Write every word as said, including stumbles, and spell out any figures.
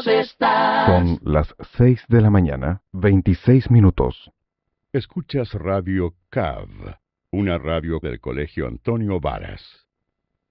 lejos estás. Son las seis de la mañana, veintiséis minutos. Escuchas Radio C A V, una radio del Colegio Antonio Varas.